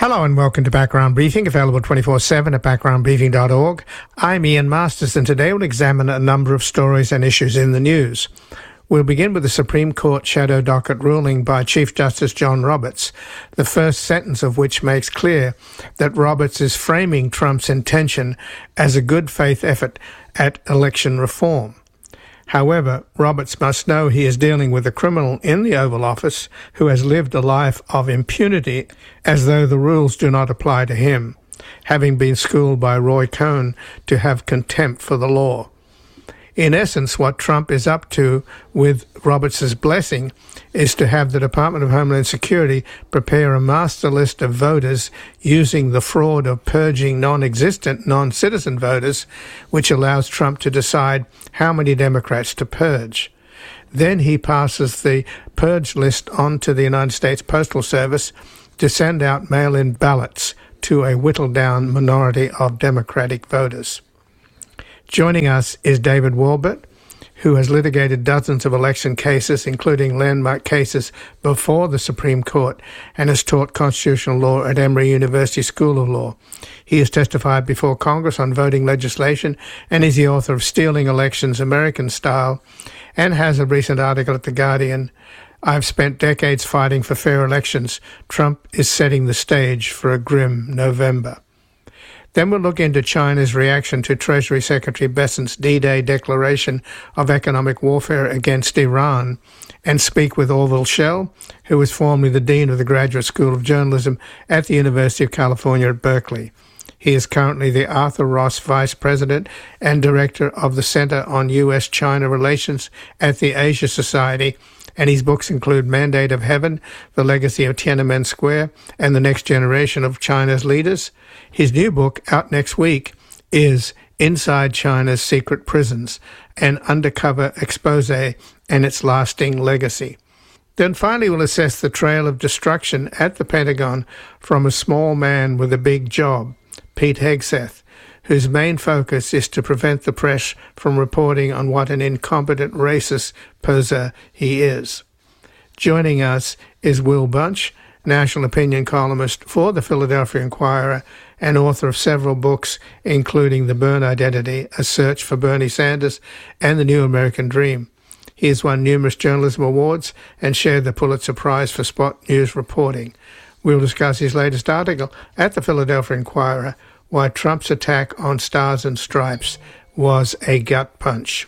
Hello and welcome to Background Briefing, available 24/7 at backgroundbriefing.org. I'm Ian Masters, and today we'll examine a number of stories and issues in the news. We'll begin with the Supreme Court shadow docket ruling by Chief Justice John Roberts, the first sentence of which makes clear that Roberts is framing Trump's intention as a good faith effort at election reform. However, Roberts must know he is dealing with a criminal in the Oval Office who has lived a life of impunity as though the rules do not apply to him, having been schooled by Roy Cohn to have contempt for the law. In essence, what Trump is up to, with Roberts' blessing, is to have the Department of Homeland Security prepare a master list of voters using the fraud of purging non-existent non-citizen voters, which allows Trump to decide how many Democrats to purge. Then he passes the purge list on to the United States Postal Service to send out mail-in ballots to a whittled-down minority of Democratic voters. Joining us is David Walbert, who has litigated dozens of election cases, including landmark cases before the Supreme Court, and has taught constitutional law at Emory University School of Law. He has testified before Congress on voting legislation and is the author of Stealing Elections, American Style, and has a recent article at The Guardian, "I've spent decades fighting for fair elections. Trump is setting the stage for a grim November." Then we'll look into China's reaction to Treasury Secretary Bessent's D-Day declaration of economic warfare against Iran, and speak with Orville Schell, who was formerly the Dean of the Graduate School of Journalism at the University of California at Berkeley. He is currently the Arthur Ross Vice President and Director of the Center on U.S.-China Relations at the Asia Society, and his books include Mandate of Heaven, The Legacy of Tiananmen Square, and The Next Generation of China's Leaders. His new book, out next week, is Inside China's Secret Prisons, an undercover expose and its lasting legacy. Then finally we'll assess the trail of destruction at the Pentagon from a small man with a big job, Pete Hegseth, whose main focus is to prevent the press from reporting on what an incompetent racist poser he is. Joining us is Will Bunch, national opinion columnist for the Philadelphia Inquirer and author of several books, including The Byrne Identity, A Search for Bernie Sanders, and The New American Dream. He has won numerous journalism awards and shared the Pulitzer Prize for spot news reporting. We'll discuss his latest article at the Philadelphia Inquirer, Why Trump's Attack on Stars and Stripes Was a Gut Punch.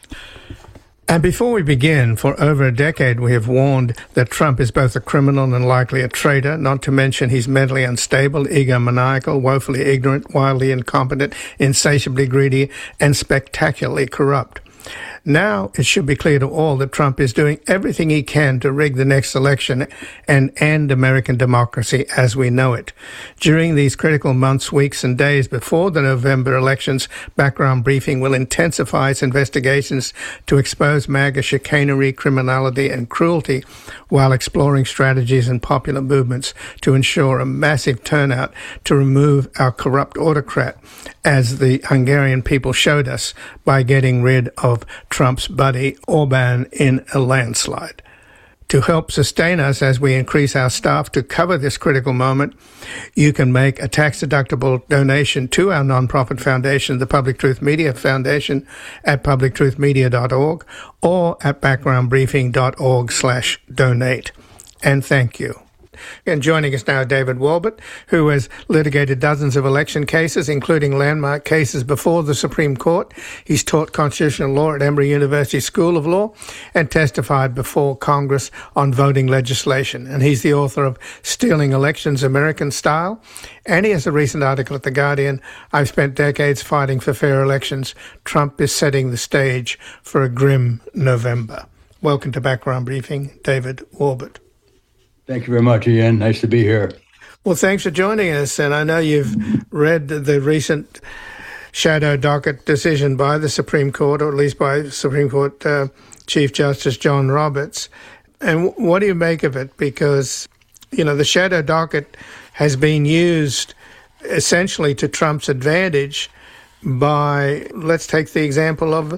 And before we begin, for over a decade we have warned that Trump is both a criminal and likely a traitor, not to mention he's mentally unstable, egomaniacal, woefully ignorant, wildly incompetent, insatiably greedy, and spectacularly corrupt. Now it should be clear to all that Trump is doing everything he can to rig the next election and end American democracy as we know it. During these critical months, weeks, and days before the November elections, Background Briefing will intensify its investigations to expose MAGA chicanery, criminality, and cruelty, while exploring strategies and popular movements to ensure a massive turnout to remove our corrupt autocrat, as the Hungarian people showed us by getting rid of Trump's buddy Orban in a landslide. To help sustain us as we increase our staff to cover this critical moment, you can make a tax-deductible donation to our nonprofit foundation, the Public Truth Media Foundation, at publictruthmedia.org or at backgroundbriefing.org/donate. And thank you. And joining us now, David Walbert, who has litigated dozens of election cases, including landmark cases before the Supreme Court. He's taught constitutional law at Emory University School of Law and testified before Congress on voting legislation. And he's the author of Stealing Elections, American Style. And he has a recent article at The Guardian, I've spent decades fighting for fair elections. Trump is setting the stage for a grim November. Welcome to Background Briefing, David Walbert. Thank you very much, Ian. Nice to be here. Well, thanks for joining us. And I know you've read the recent shadow docket decision by the Supreme Court, or at least by Supreme Court Chief Justice John Roberts. And what do you make of it? Because, you know, the shadow docket has been used essentially to Trump's advantage by, let's take the example of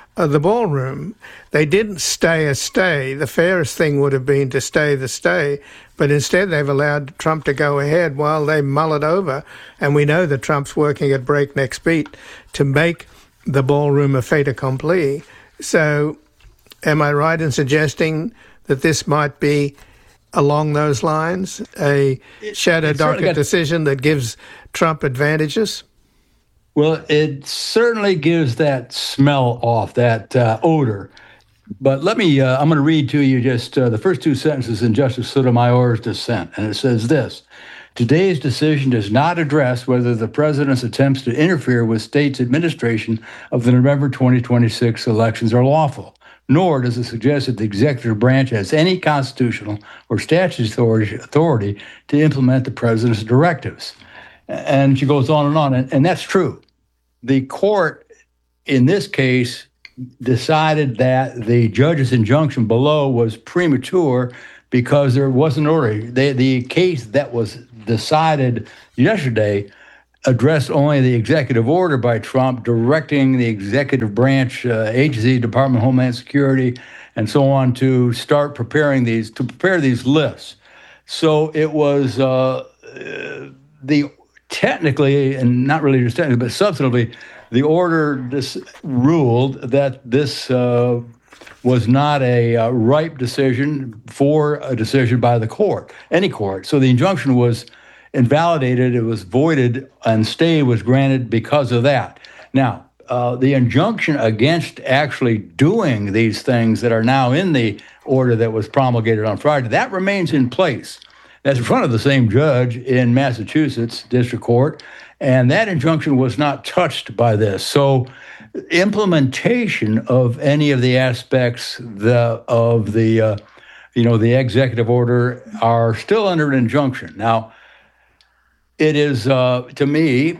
the ballroom. They didn't stay a stay. The fairest thing would have been to stay the stay, but instead they've allowed Trump to go ahead while they mull it over. And we know that Trump's working at breakneck speed to make the ballroom a fait accompli. So am I right in suggesting that this might be along those lines, a shadow docket decision that gives Trump advantages? Well, it certainly gives that smell off, that odor. But let me, I'm going to read to you just the first two sentences in Justice Sotomayor's dissent. And it says this: today's decision does not address whether the president's attempts to interfere with states' administration of the November 2026 elections are lawful, nor does it suggest that the executive branch has any constitutional or statutory authority to implement the president's directives. And she goes on, and that's true. The court, in this case, decided that the judge's injunction below was premature because there was an order. The case that was decided yesterday addressed only the executive order by Trump directing the executive branch agency, Department of Homeland Security, and so on, to start prepare these lists. So it was technically, and not really just technically, but substantively, the order ruled that this was not a ripe decision for a decision by the court, any court. So the injunction was invalidated, it was voided, and stay was granted because of that. Now, the injunction against actually doing these things that are now in the order that was promulgated on Friday, that remains in place. That's in front of the same judge in Massachusetts District Court, and that injunction was not touched by this. So implementation of any of the aspects of the executive order are still under an injunction. Now, it is, to me,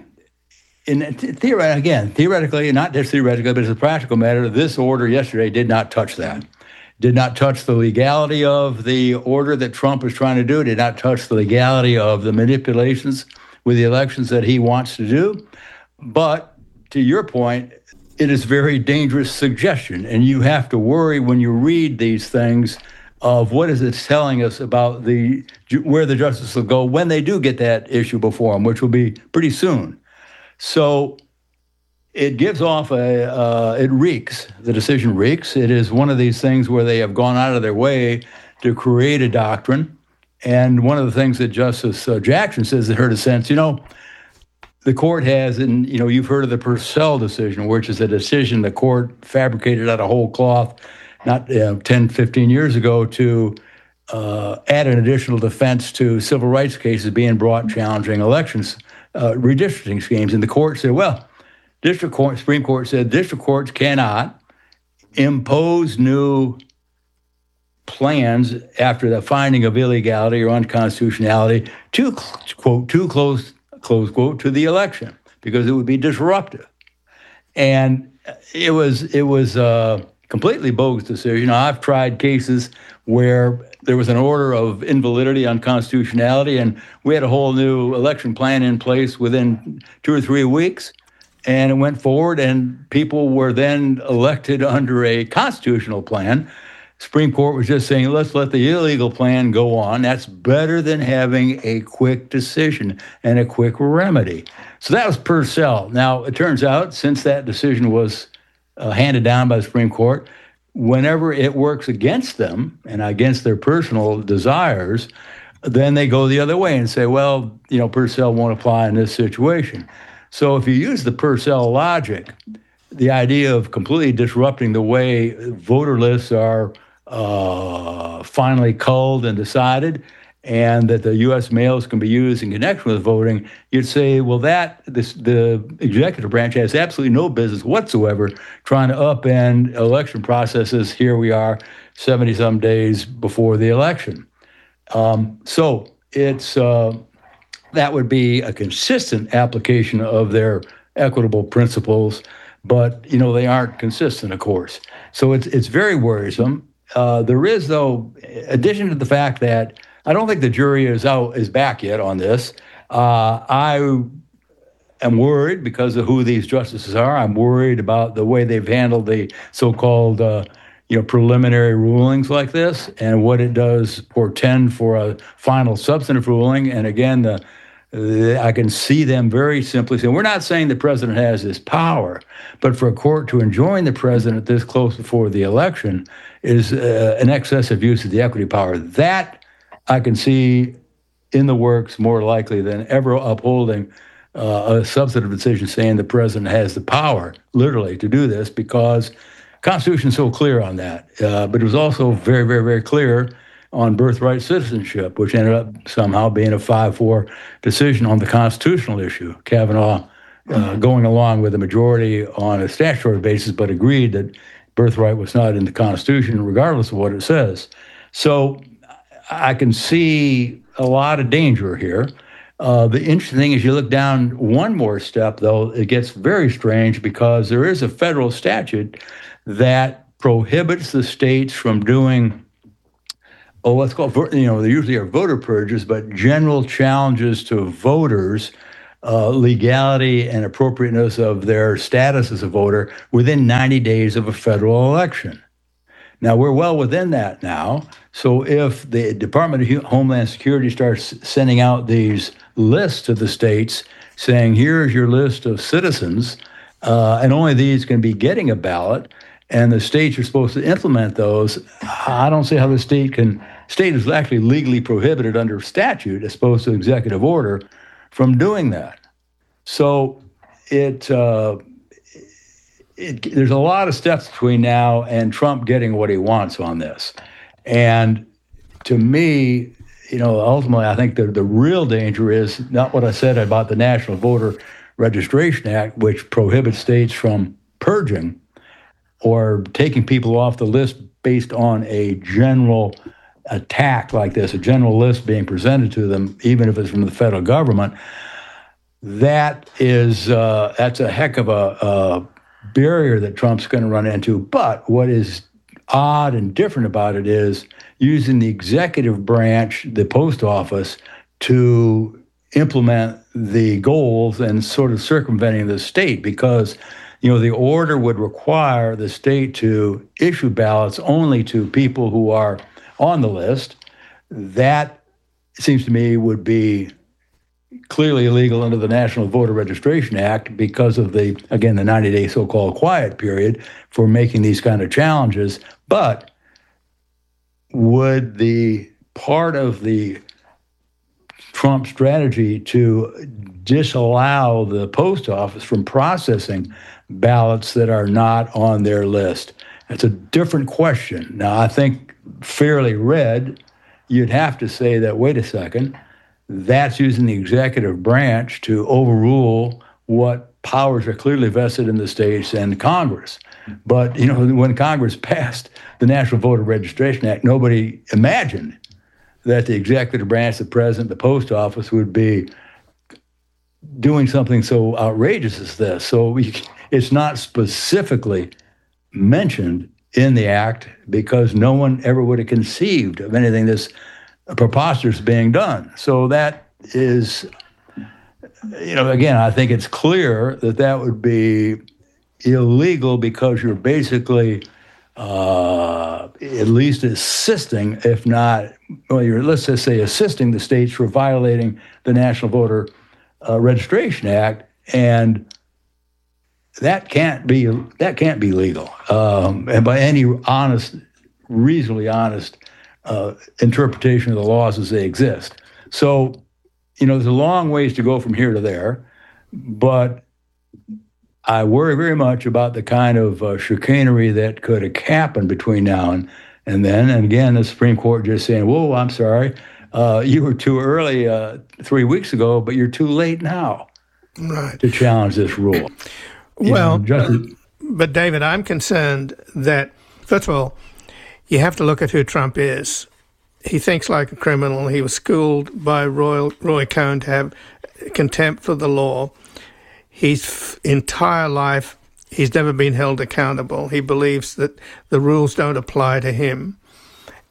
theoretically, not just theoretically, but as a practical matter, this order yesterday did not touch that. Did not touch the legality of the order that Trump is trying to do, did not touch the legality of the manipulations with the elections that he wants to do. But to your point, it is a very dangerous suggestion, and you have to worry when you read these things of what is it telling us about where the justice will go when they do get that issue before them, which will be pretty soon. So it gives off it reeks. The decision reeks. It is one of these things where they have gone out of their way to create a doctrine. And one of the things that Justice Jackson says in her dissent, the court has, and you've heard of the Purcell decision, which is a decision the court fabricated out of whole cloth, not 10, 15 years ago, to add an additional defense to civil rights cases being brought challenging elections, redistricting schemes. And the court said, well, Supreme Court said district courts cannot impose new plans after the finding of illegality or unconstitutionality too close, close quote, to the election, because it would be disruptive. And it was a completely bogus decision. I've tried cases where there was an order of invalidity, unconstitutionality, and we had a whole new election plan in place within 2 or 3 weeks. And it went forward, and people were then elected under a constitutional plan. Supreme Court was just saying, let's let the illegal plan go on. That's better than having a quick decision and a quick remedy. So that was Purcell. Now, it turns out, since that decision was handed down by the Supreme Court, whenever it works against them and against their personal desires, then they go the other way and say, well, Purcell won't apply in this situation. So if you use the Purcell logic, the idea of completely disrupting the way voter lists are finally culled and decided, and that the U.S. mails can be used in connection with voting, you'd say, well, the executive branch has absolutely no business whatsoever trying to upend election processes. Here we are, 70-some days before the election. So it's that would be a consistent application of their equitable principles, but they aren't consistent, of course. So it's very worrisome. There is, though, addition to the fact that I don't think the jury is back yet on this. I am worried because of who these justices are. I'm worried about the way they've handled the so-called preliminary rulings like this and what it does portend for a final substantive ruling. And again, I can see them very simply saying, we're not saying the president has this power, but for a court to enjoin the president this close before the election is an excessive use of the equity power. That I can see in the works more likely than ever upholding a substantive decision saying the president has the power, literally, to do this, because the Constitution is so clear on that. But it was also very, very, very clear on birthright citizenship, which ended up somehow being a 5-4 decision on the constitutional issue. Kavanaugh going along with the majority on a statutory basis, but agreed that birthright was not in the Constitution, regardless of what it says. So I can see a lot of danger here. The interesting thing is you look down one more step, though, it gets very strange because there is a federal statute that prohibits the states from doing, what's called, they usually are voter purges, but general challenges to voters, legality and appropriateness of their status as a voter within 90 days of a federal election. Now, we're well within that now. So if the Department of Homeland Security starts sending out these lists to the states saying, here's your list of citizens, and only these can be getting a ballot, and the states are supposed to implement those, I don't see how the state is actually legally prohibited under statute, as opposed to executive order, from doing that. So there's a lot of steps between now and Trump getting what he wants on this. And to me, ultimately, I think the real danger is not what I said about the National Voter Registration Act, which prohibits states from purging or taking people off the list based on a general attack like this, a general list being presented to them, even if it's from the federal government. That's a heck of a barrier that Trump's going to run into. But what is odd and different about it is using the executive branch, the post office, to implement the goals and sort of circumventing the state, because the order would require the state to issue ballots only to people who are on the list. That, it seems to me, would be clearly illegal under the National Voter Registration Act because of the 90-day so-called quiet period for making these kind of challenges. But would the part of the Trump strategy to disallow the post office from processing ballots that are not on their list? That's a different question. Now, I think fairly read, you'd have to say that, wait a second, that's using the executive branch to overrule what powers are clearly vested in the states and Congress. But, when Congress passed the National Voter Registration Act, nobody imagined that the executive branch, the president, the post office would be doing something so outrageous as this. So it's not specifically mentioned in the act because no one ever would have conceived of anything this preposterous being done. So that is, again, I think it's clear that would be illegal because you're basically at least assisting, if not, let's just say assisting the states for violating the National Voter Registration Act, and that can't be legal, and by any reasonably honest interpretation of the laws as they exist. So, there's a long ways to go from here to there, but I worry very much about the kind of chicanery that could happen between now and then. And again, the Supreme Court just saying, whoa, I'm sorry, you were too early 3 weeks ago, but you're too late now to challenge this rule. But David, I'm concerned that, first of all, you have to look at who Trump is. He thinks like a criminal. He was schooled by Roy Cohn to have contempt for the law. His entire life, he's never been held accountable. He believes that the rules don't apply to him.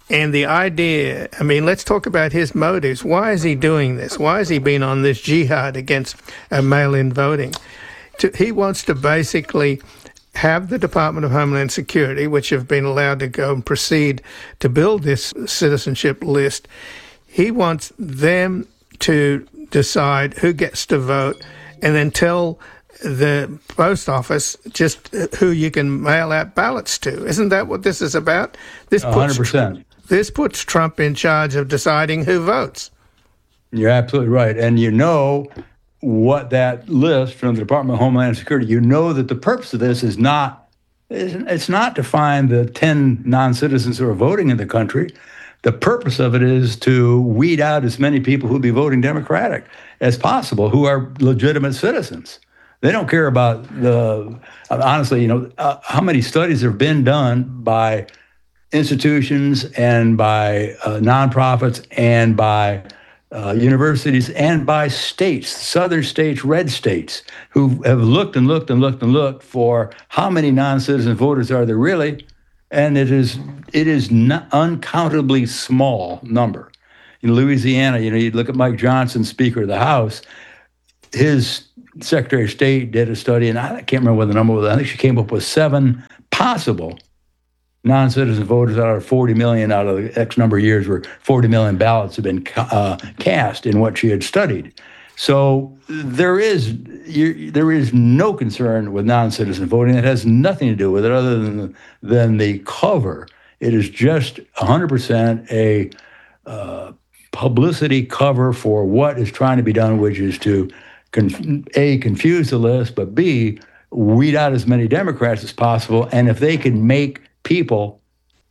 And the idea, I mean, let's talk about his motives. Why is he doing this? Why has he been on this jihad against mail-in voting? He wants to basically have the Department of Homeland Security, which have been allowed to go and proceed to build this citizenship list. He wants them to decide who gets to vote and then tell the post office just who you can mail out ballots to. Isn't that what this is about? This 100%. This puts Trump in charge of deciding who votes. You're absolutely right. And you know what that list from the Department of Homeland Security, you know that the purpose of this is not, it's not to find the 10 non-citizens who are voting in the country. The purpose of it is to weed out as many people who'll be voting Democratic as possible who are legitimate citizens. They don't care about honestly, how many studies have been done by institutions and by nonprofits and by universities and by states, southern states, red states, who have looked and looked and looked and looked for how many non-citizen voters are there really, and it is not uncountably small number. In Louisiana, you look at Mike Johnson, Speaker of the House, his Secretary of State did a study, and I can't remember what the number was. I think she came up with 7 possible non-citizen voters out of 40 million out of the X number of years where 40 million ballots have been cast in what she had studied. So there is no concern with non-citizen voting. It has nothing to do with it other than the cover. It is just 100% a publicity cover for what is trying to be done, which is to A, confuse the list, but B, weed out as many Democrats as possible. And if they can make people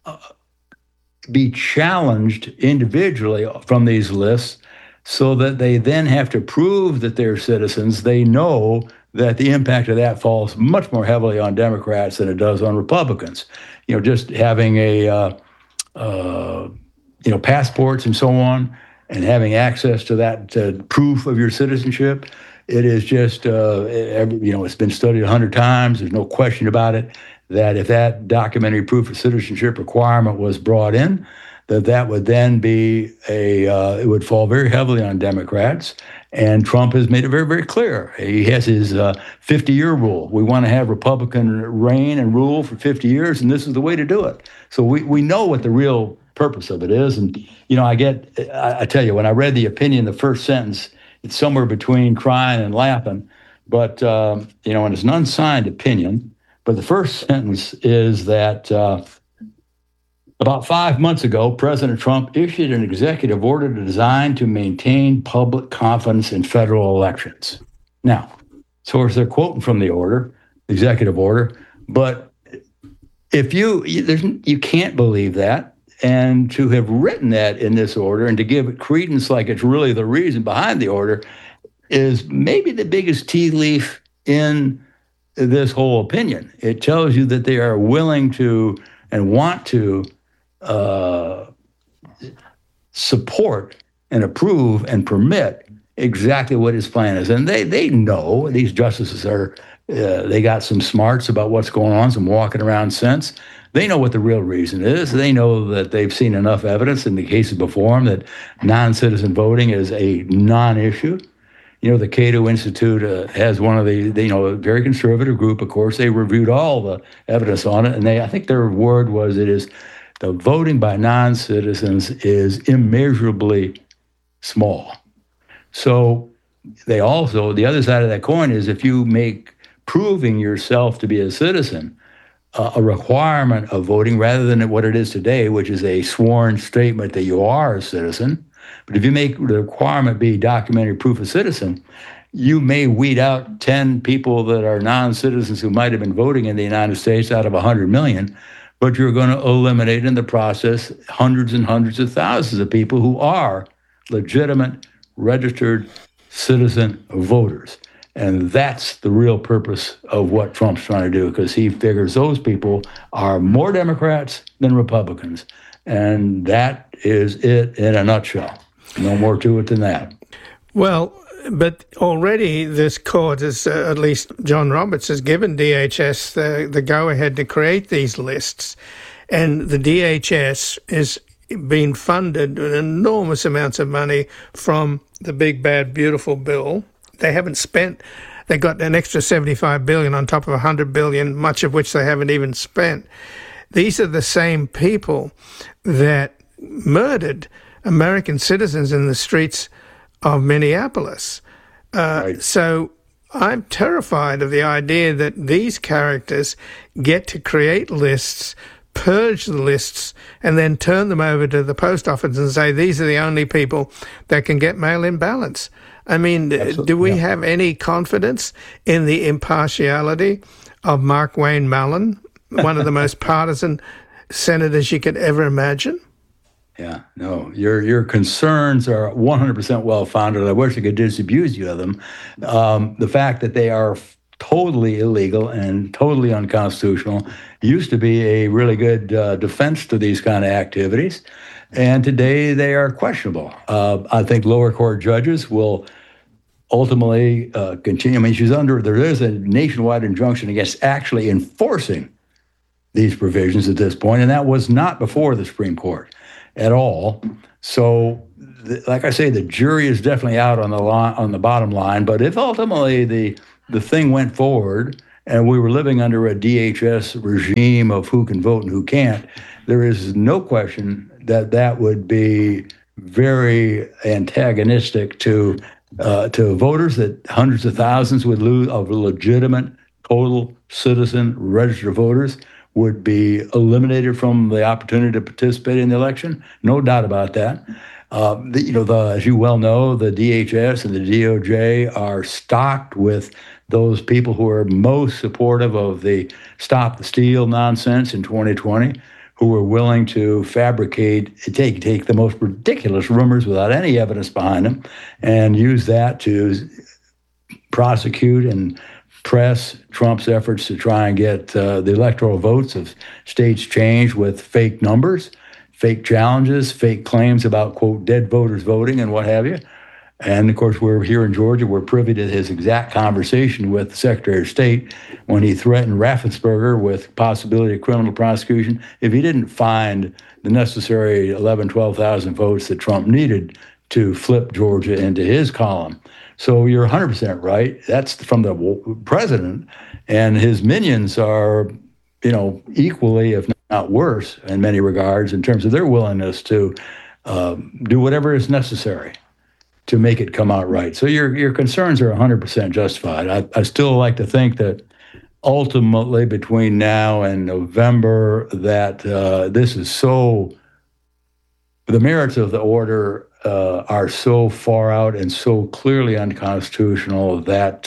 be challenged individually from these lists so that they then have to prove that they're citizens, they know that the impact of that falls much more heavily on Democrats than it does on Republicans. Just having passports and so on, and having access to that proof of your citizenship, it is just, it's been studied 100 times. There's no question about it, that if that documentary proof of citizenship requirement was brought in, that would then be it would fall very heavily on Democrats. And Trump has made it very, very clear. He has his 50-year rule. We want to have Republican reign and rule for 50 years, and this is the way to do it. So we know what the real purpose of it is. And, I tell you, when I read the opinion, the first sentence, it's somewhere between crying and laughing. But, and it's an unsigned opinion. But the first sentence is that about 5 months ago, President Trump issued an executive order designed to maintain public confidence in federal elections. Now, of course, they're quoting from the order, the executive order, but if you can't believe that, and to have written that in this order and to give it credence like it's really the reason behind the order is maybe the biggest tea leaf in this whole opinion. It tells you that they are willing to and want to support and approve and permit exactly what his plan is. And they know, these justices are, they got some smarts about what's going on, some walking around sense. They know what the real reason is. They know that they've seen enough evidence in the cases before them that non-citizen voting is a non-issue. The Cato Institute has one of a very conservative group, of course. They reviewed all the evidence on it, and I think their word was the voting by non-citizens is immeasurably small. So they also, the other side of that coin is if you make proving yourself to be a citizen a requirement of voting rather than what it is today, which is a sworn statement that you are a citizen. But if you make the requirement be documentary proof of citizen, you may weed out 10 people that are non-citizens who might have been voting in the United States out of 100 million, but you're going to eliminate in the process hundreds and hundreds of thousands of people who are legitimate, registered citizen voters. And that's the real purpose of what Trump's trying to do, because he figures those people are more Democrats than Republicans. And that is it in a nutshell. No more to it than that. Well, but already this court, at least John Roberts, has given DHS the go-ahead to create these lists. And the DHS is been funded with enormous amounts of money from the big, bad, beautiful bill. They haven't spent. They got an extra $75 billion on top of $100 billion, much of which they haven't even spent. These are the same people that murdered American citizens in the streets of Minneapolis. Right. So I'm terrified of the idea that these characters get to create lists, purge the lists, and then turn them over to the post office and say, these are the only people that can get mail-in ballots. I mean, Absolutely. Do we have any confidence in the impartiality of Mark Wayne Mallon, one of the most partisan senators you could ever imagine? Yeah, no, your concerns are 100% well-founded. I wish I could disabuse you of them. The fact that they are totally illegal and totally unconstitutional used to be a really good defense to these kind of activities, and today they are questionable. I think lower court judges will ultimately continue. I mean, there is a nationwide injunction against actually enforcing these provisions at this point, and that was not before the Supreme Court at all. So, like I say, the jury is definitely out on the bottom line. But if ultimately the thing went forward and we were living under a DHS regime of who can vote and who can't, there is no question that that would be very antagonistic to voters, that hundreds of thousands would lose of legitimate, total citizen registered voters would be eliminated from the opportunity to participate in the election. No doubt about that. As you well know, the DHS and the DOJ are stocked with those people who are most supportive of the Stop the Steal nonsense in 2020, who were willing to take the most ridiculous rumors without any evidence behind them and use that to prosecute and press Trump's efforts to try and get the electoral votes of states changed with fake numbers, fake challenges, fake claims about, quote, dead voters voting and what have you. And, of course, we're here in Georgia. We're privy to his exact conversation with the Secretary of State when he threatened Raffensperger with possibility of criminal prosecution if he didn't find the necessary 11,000, 12,000 votes that Trump needed to flip Georgia into his column. So you're 100% right. That's from the president, and his minions are, equally, if not worse, in many regards, in terms of their willingness to do whatever is necessary to make it come out right. So your concerns are 100% justified. I still like to think that ultimately between now and November that this is so, the merits of the order are so far out and so clearly unconstitutional that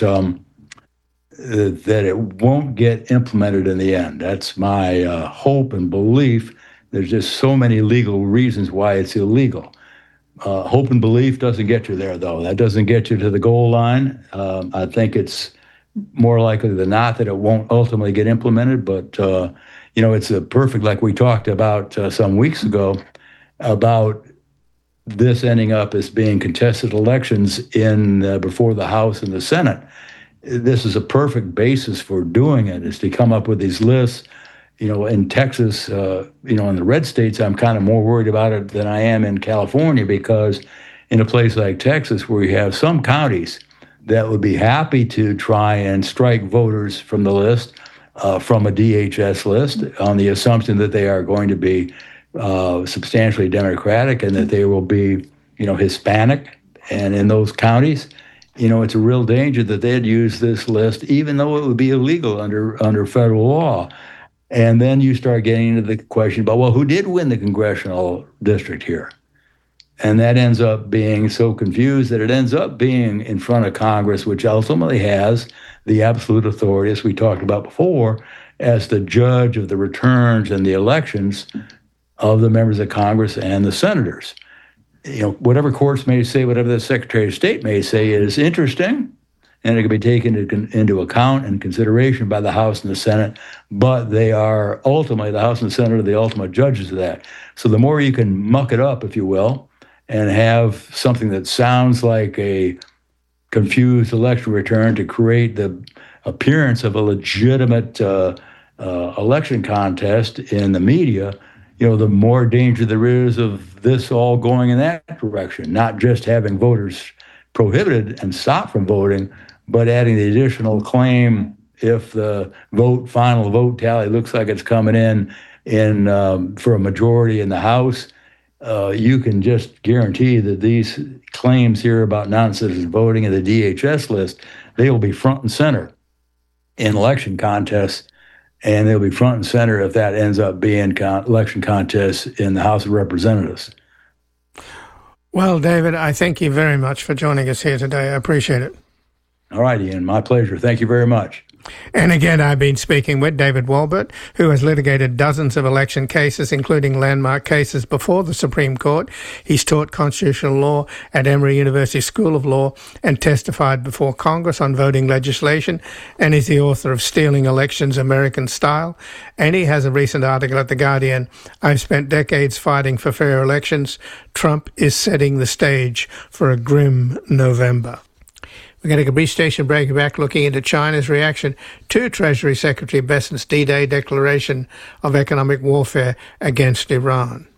that it won't get implemented in the end. That's my hope and belief. There's just so many legal reasons why it's illegal. Hope and belief doesn't get you there, though. That doesn't get you to the goal line. I think it's more likely than not that it won't ultimately get implemented. But, it's a perfect, like we talked about some weeks ago, about this ending up as being contested elections before the House and the Senate. This is a perfect basis for doing it, is to come up with these lists. In Texas, in the red states, I'm kind of more worried about it than I am in California, because in a place like Texas, where you have some counties that would be happy to try and strike voters from the list, from a DHS list, on the assumption that they are going to be substantially Democratic and that they will be, Hispanic. And in those counties, it's a real danger that they'd use this list, even though it would be illegal under federal law. And then you start getting into the question about, well, who did win the congressional district here? And that ends up being so confused that it ends up being in front of Congress, which ultimately has the absolute authority, as we talked about before, as the judge of the returns and the elections of the members of Congress and the senators. Whatever courts may say, whatever the Secretary of State may say, it is interesting, and it can be taken into account and consideration by the House and the Senate, but they are ultimately, the House and the Senate are the ultimate judges of that. So the more you can muck it up, if you will, and have something that sounds like a confused election return to create the appearance of a legitimate election contest in the media, the more danger there is of this all going in that direction, not just having voters prohibited and stopped from voting, but adding the additional claim if the final vote tally looks like it's coming in for a majority in the House, you can just guarantee that these claims here about non-citizen voting and the DHS list, they will be front and center in election contests, and they'll be front and center if that ends up being election contests in the House of Representatives. Well, David, I thank you very much for joining us here today. I appreciate it. All right, Ian, my pleasure. Thank you very much. And again, I've been speaking with David Walbert, who has litigated dozens of election cases, including landmark cases before the Supreme Court. He's taught constitutional law at Emory University School of Law and testified before Congress on voting legislation, and is the author of Stealing Elections, American Style. And he has a recent article at The Guardian, I've spent decades fighting for fair elections. Trump is setting the stage for a grim November. We're going to take a brief station break back looking into China's reaction to Treasury Secretary Bessent's D-Day declaration of economic warfare against Iran.